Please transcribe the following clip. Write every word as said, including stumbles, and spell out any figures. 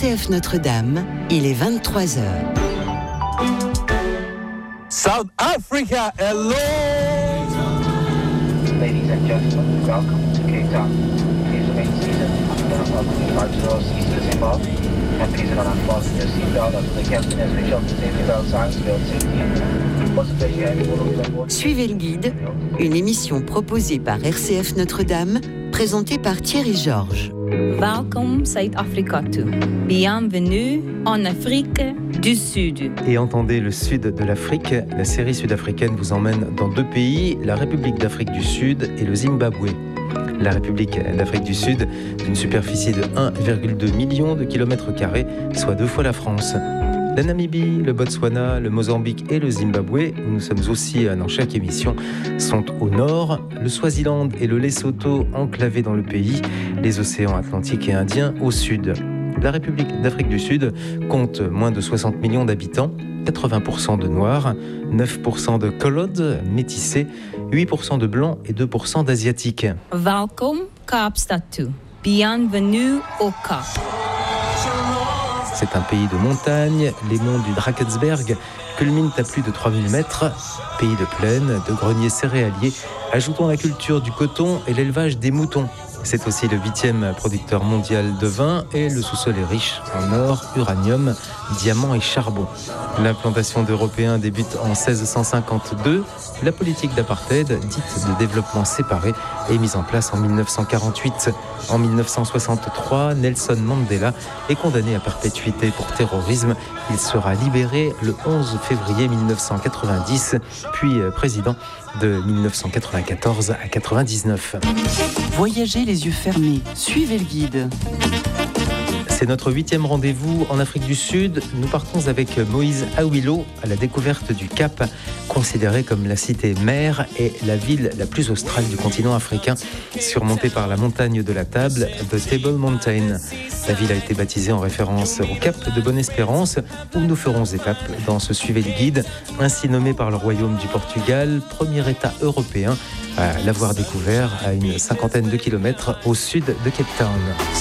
C F Notre-Dame, il est vingt-trois heures. South Africa, hello! Ladies and gentlemen, welcome to Cape Town. Please remain seated until twenty-five zero ceases involved. And please do not unfasten your seatbelt until the captain has reached out the safety belt signs to build safety in. Suivez le guide, une émission proposée par R C F Notre-Dame, présentée par Thierry Georges. Welcome South Africa to. Bienvenue en Afrique du Sud. Et entendez le sud de l'Afrique, la série sud-africaine vous emmène dans deux pays, la République d'Afrique du Sud et le Zimbabwe. La République d'Afrique du Sud, d'une superficie de un virgule deux million de kilomètres carrés, soit deux fois la France. La Namibie, le Botswana, le Mozambique et le Zimbabwe, où nous sommes aussi dans chaque émission, sont au nord. Le Swaziland et le Lesotho, enclavés dans le pays. Les océans Atlantique et Indien au sud. La République d'Afrique du Sud compte moins de soixante millions d'habitants, quatre-vingts pour cent de Noirs, neuf pour cent de Colodes, métissés, huit pour cent de Blancs et deux pour cent d'Asiatiques. Welcome Kaapstad toe. Bienvenue au Cap. C'est un pays de montagne, les monts du Drakensberg culminent à plus de trois mille mètres. Pays de plaine, de greniers céréaliers, ajoutons la culture du coton et l'élevage des moutons. C'est aussi le huitième producteur mondial de vin et le sous-sol est riche en or, uranium, diamants et charbon. L'implantation d'Européens débute en seize cent cinquante-deux. La politique d'apartheid, dite de développement séparé, est mise en place en dix-neuf cent quarante-huit. En dix-neuf cent soixante-trois, Nelson Mandela est condamné à perpétuité pour terrorisme. Il sera libéré le onze février dix-neuf cent quatre-vingt-dix, puis président de dix-neuf cent quatre-vingt-quatorze à quatre-vingt-dix-neuf. Voyagez les yeux fermés, suivez le guide. C'est notre huitième rendez-vous en Afrique du Sud. Nous partons avec Moïse Awilo à la découverte du Cap, considéré comme la cité mère et la ville la plus australe du continent africain, surmontée par la montagne de la Table, The Table Mountain. La ville a été baptisée en référence au Cap de Bonne-Espérance, où nous ferons étape dans ce Suivez le guide, ainsi nommé par le Royaume du Portugal, premier État européen à l'avoir découvert à une cinquantaine de kilomètres au sud de Cape Town.